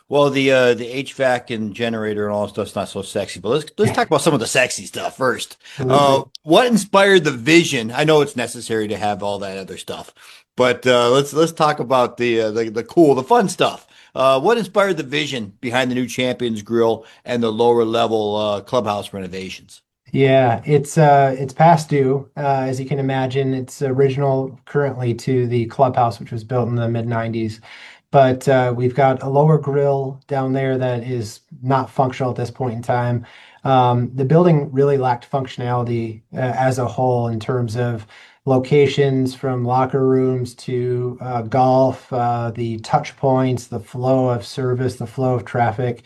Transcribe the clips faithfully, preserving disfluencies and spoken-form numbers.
Well, the uh, the H V A C and generator and all that stuff's not so sexy, but let's let's talk about some of the sexy stuff first. Uh, Absolutely. what inspired the vision? I know it's necessary to have all that other stuff, but uh, let's let's talk about the uh, the the cool, the fun stuff. Uh, what inspired the vision behind the new Champions Grill and the lower level uh, clubhouse renovations? Yeah, it's uh it's past due. Uh, as you can imagine, it's original currently to the clubhouse, which was built in the mid nineties. But uh, we've got a lower grill down there that is not functional at this point in time. Um, the building really lacked functionality uh, as a whole in terms of locations from locker rooms to uh, golf, uh, the touch points, the flow of service, the flow of traffic.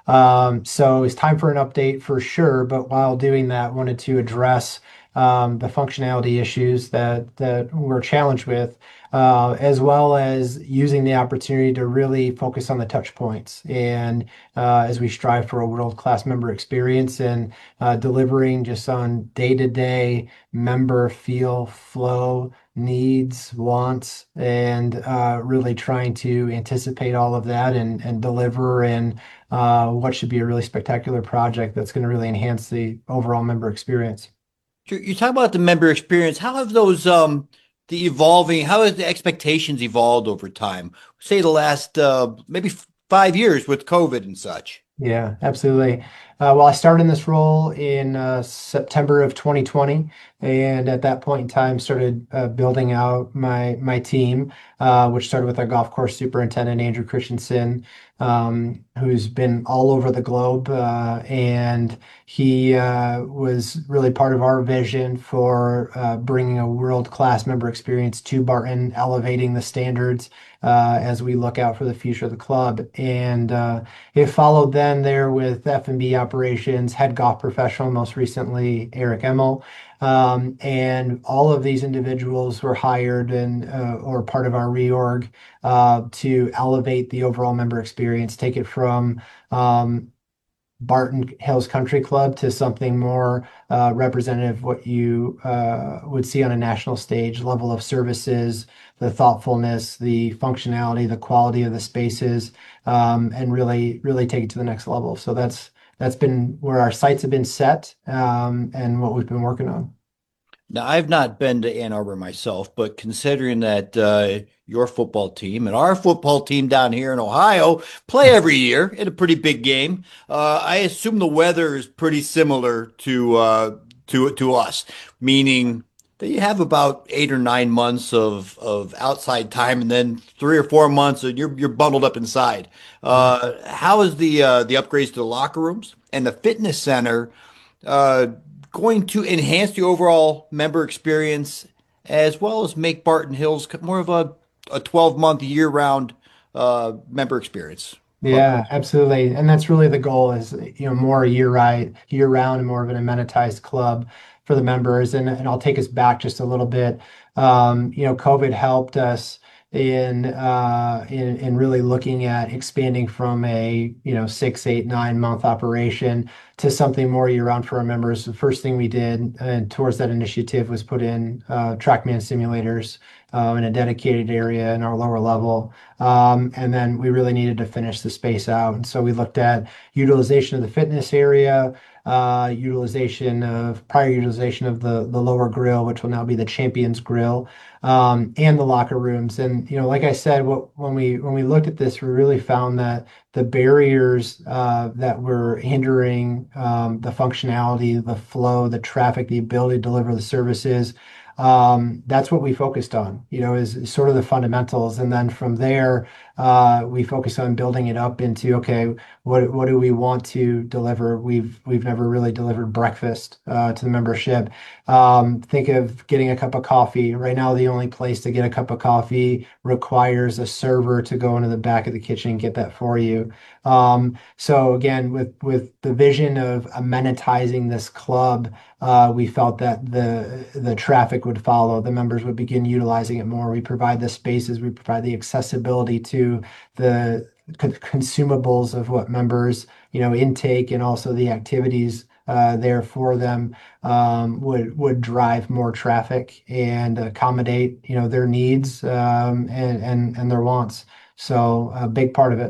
Um, so it's time for an update for sure. But while doing that, wanted to address um, the functionality issues that that we're challenged with, uh, as well as using the opportunity to really focus on the touch points. And uh, as we strive for a world-class member experience and uh, delivering just on day-to-day member feel, flow, needs, wants, and uh, really trying to anticipate all of that and, and deliver and uh, what should be a really spectacular project that's going to really enhance the overall member experience. You you talk about the member experience. How have those um the evolving? How has the expectations evolved over time? Say the last uh, maybe f- five years with COVID and such. Yeah, absolutely. Uh, well, I started in this role in uh, September of twenty twenty, and at that point in time, started uh, building out my my team, uh, which started with our golf course superintendent Andrew Christensen, um, who's been all over the globe, uh, and he uh, was really part of our vision for uh, bringing a world-class member experience to Barton, elevating the standards uh, as we look out for the future of the club, and uh, it followed then there with F and B operations, head golf professional, most recently Eric Emmel. Um, and all of these individuals were hired and uh, or part of our reorg uh, to elevate the overall member experience, take it from um, Barton Hills Country Club to something more uh, representative of what you uh, would see on a national stage, level of services, the thoughtfulness, the functionality, the quality of the spaces, um, and really, really take it to the next level. So that's that's been where our sights have been set, um, and what we've been working on. Now, I've not been to Ann Arbor myself, but considering that uh, your football team and our football team down here in Ohio play every year in a pretty big game, uh, I assume the weather is pretty similar to uh, to to us, meaning that you have about eight or nine months of of outside time, and then three or four months and you're you're bundled up inside. Yeah. Uh, how is the uh, the upgrades to the locker rooms and the fitness center? Uh, going to enhance the overall member experience as well as make Barton Hills more of a, a twelve month year round uh, member experience. Club. Yeah, absolutely. And that's really the goal is, you know, more year right, year round and more of an amenitized club for the members. And, and I'll take us back just a little bit. Um, you know, COVID helped us in uh in in really looking at expanding from a, you know, six, eight, nine month operation to something more year round for our members. The first thing we did uh, towards that initiative was put in uh TrackMan simulators uh, in a dedicated area in our lower level. Um, and then we really needed to finish the space out. And so we looked at utilization of the fitness area, uh, utilization of prior utilization of the the lower grill, which will now be the Champions Grill, um, and the locker rooms. And you know, like I said, what when we when we looked at this, we really found that the barriers uh, that were hindering um, the functionality, the flow, the traffic, the ability to deliver the services, um, that's what we focused on, you know, is, is sort of the fundamentals. And then from there, uh, we focus on building it up into, okay, what what do we want to deliver? We've we've never really delivered breakfast uh, to the membership. Um, think of getting a cup of coffee. Right now, the only place to get a cup of coffee requires a server to go into the back of the kitchen and get that for you. Um, so again, with with the vision of amenitizing this club, uh, we felt that the the traffic would follow. The members would begin utilizing it more. We provide the spaces, we provide the accessibility to the con- consumables of what members, you know, intake and also the activities uh, there for them um, would would drive more traffic and accommodate, you know, their needs um, and and and their wants. So a big part of it.